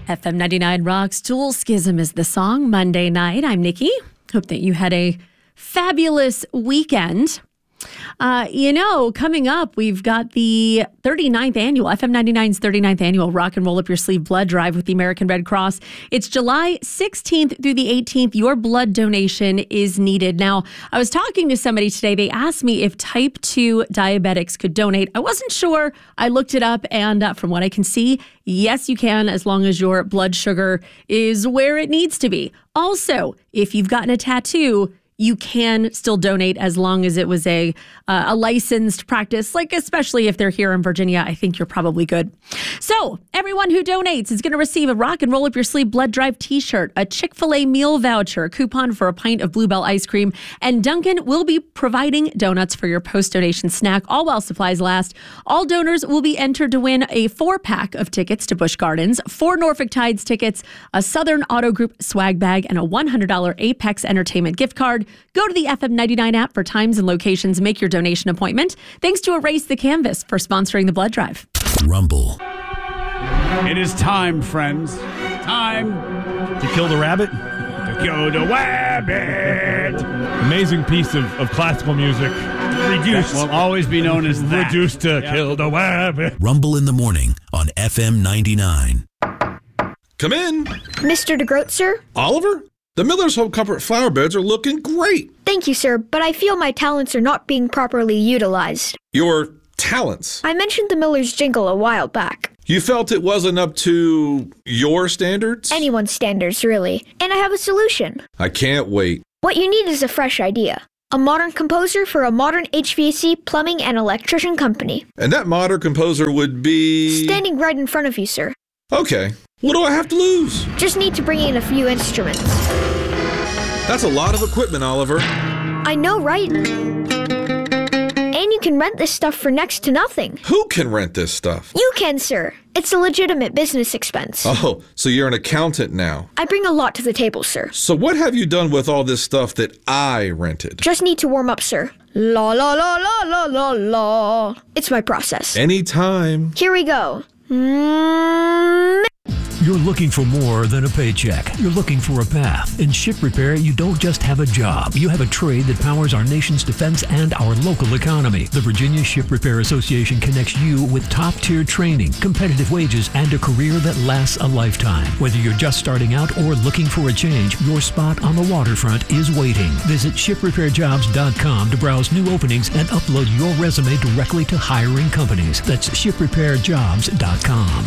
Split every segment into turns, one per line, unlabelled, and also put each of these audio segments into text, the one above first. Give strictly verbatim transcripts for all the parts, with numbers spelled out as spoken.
F M ninety-nine rocks. Tool Schism is the song. Monday night. I'm Nikki. Hope that you had a fabulous weekend. Uh, you know, coming up, we've got the thirty-ninth annual, F M ninety-nine's thirty-ninth annual Rock and Roll Up Your Sleeve blood drive with the American Red Cross. It's July sixteenth through the eighteenth. Your blood donation is needed. Now, I was talking to somebody today. They asked me if type two diabetics could donate. I wasn't sure. I looked it up, and uh, from what I can see, yes, you can, as long as your blood sugar is where it needs to be. Also, if you've gotten a tattoo, you can still donate as long as it was a uh, a licensed practice, like especially if they're here in Virginia. I think you're probably good. So everyone who donates is going to receive a Rock and Roll Up Your Sleeve blood drive t-shirt, a Chick-fil-A meal voucher, a coupon for a pint of Bluebell ice cream, and Dunkin' will be providing donuts for your post-donation snack, all while supplies last. All donors will be entered to win a four-pack of tickets to Busch Gardens, four Norfolk Tides tickets, a Southern Auto Group swag bag, and a one hundred dollars Apex Entertainment gift card. Go to the F M ninety-nine app for times and locations. Make your donation appointment. Thanks to Erase the Canvas for sponsoring the blood drive.
Rumble.
It is time, friends. Time
to kill the rabbit.
To kill the rabbit.
Amazing piece of, of classical music. Reduced.
That will always be known as that.
Reduced to
yep.
Kill the rabbit.
Rumble in the morning on F M ninety-nine.
Come in.
Mister DeGroat, sir?
Oliver? The Miller's Hope Comfort flower beds are looking great.
Thank you, sir, but I feel my talents are not being properly utilized.
Your talents?
I mentioned the Miller's jingle a while back.
You felt it wasn't up to your standards?
Anyone's standards, really. And I have a solution.
I can't wait.
What you need is a fresh idea. A modern composer for a modern H V A C, plumbing, and electrician company.
And that modern composer would be...
standing right in front of you, sir.
Okay. What do I have to lose?
Just need to bring in a few instruments.
That's a lot of equipment, Oliver.
I know, right? And you can rent this stuff for next to nothing.
Who can rent this stuff?
You can, sir. It's a legitimate business expense.
Oh, so you're an accountant now.
I bring a lot to the table, sir.
So what have you done with all this stuff that I rented?
Just need to warm up, sir. La la la la la la la. It's my process.
Anytime.
Here we go. Mm-hmm.
You're looking for more than a paycheck. You're looking for a path. In ship repair, you don't just have a job. You have a trade that powers our nation's defense and our local economy. The Virginia Ship Repair Association connects you with top-tier training, competitive wages, and a career that lasts a lifetime. Whether you're just starting out or looking for a change, your spot on the waterfront is waiting. Visit ship repair jobs dot com to browse new openings and upload your resume directly to hiring companies. That's ship repair jobs dot com.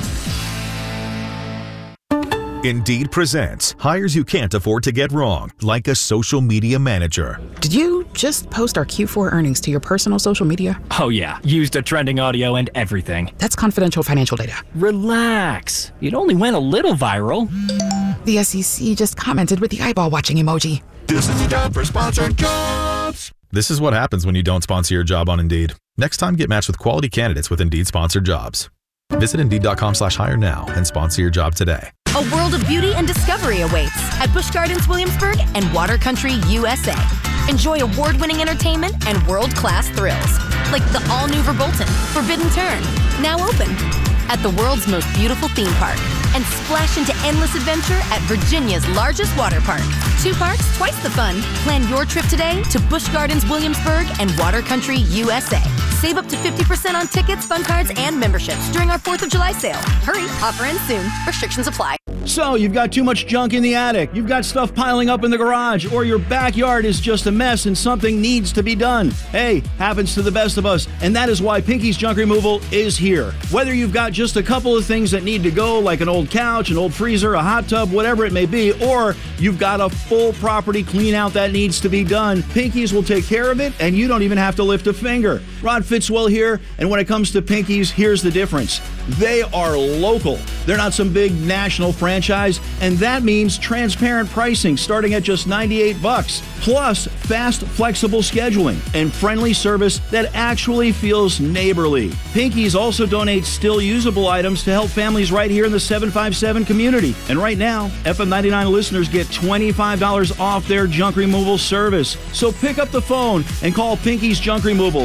Indeed presents hires you can't afford to get wrong, like a social media manager.
Did you just post our Q four earnings to your personal social media?
Oh yeah, used a trending audio and everything.
That's confidential financial data.
Relax. It only went a little viral.
The S E C just commented with the eyeball watching emoji.
This is the job for sponsored jobs. This is what happens when you don't sponsor your job on Indeed. Next time, get matched with quality candidates with Indeed sponsored jobs. Visit Indeed.com slash hire now and sponsor your job today.
A world of beauty and discovery awaits at Busch Gardens Williamsburg and Water Country U S A. Enjoy award-winning entertainment and world-class thrills, like the all-new Verbolten, Forbidden Turn, now open at the world's most beautiful theme park, and splash into endless adventure at Virginia's largest water park. Two parks, twice the fun. Plan your trip today to Busch Gardens Williamsburg and Water Country U S A. Save up to fifty percent on tickets, fun cards, and memberships during our fourth of July sale. Hurry, offer ends soon. Restrictions apply.
So, you've got too much junk in the attic, you've got stuff piling up in the garage, or your backyard is just a mess and something needs to be done. Hey, happens to the best of us, and that is why Pinky's Junk Removal is here. Whether you've got just a couple of things that need to go, like an old couch, an old freezer, a hot tub, whatever it may be, or you've got a full property clean out that needs to be done, Pinky's will take care of it, and you don't even have to lift a finger. Rod Fitzwell here, and when it comes to Pinky's, here's the difference. They are local. They're not some big national franchise, and that means transparent pricing starting at just ninety-eight bucks, plus fast, flexible scheduling and friendly service that actually feels neighborly. Pinky's also donates still usable items to help families right here in the seven five seven community. And right now, F M ninety-nine listeners get twenty-five dollars off their junk removal service. So pick up the phone and call Pinky's Junk Removal at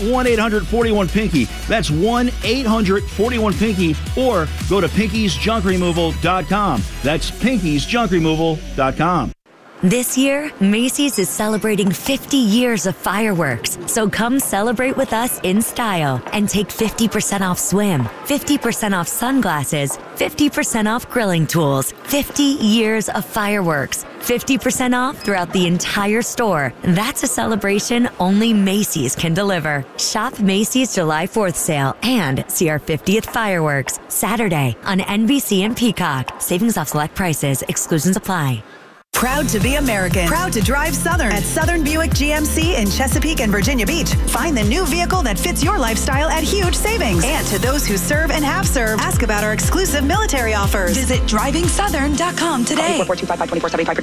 one eight hundred forty-one pinky. That's one eight hundred forty-one pinky, or go to pinkies junk removal dot com. That's pinkies junk removal dot com.
This year, Macy's is celebrating fifty years of fireworks. So come celebrate with us in style and take fifty percent off swim, fifty percent off sunglasses, fifty percent off grilling tools, fifty years of fireworks, fifty percent off throughout the entire store. That's a celebration only Macy's can deliver. Shop Macy's July fourth sale and see our fiftieth fireworks Saturday on N B C and Peacock. Savings off select prices. Exclusions apply.
Proud to be American. Proud to drive Southern at Southern Buick G M C in Chesapeake and Virginia Beach. Find the new vehicle that fits your lifestyle at huge savings. And to those who serve and have served, ask about our exclusive military offers. Visit driving southern dot com today.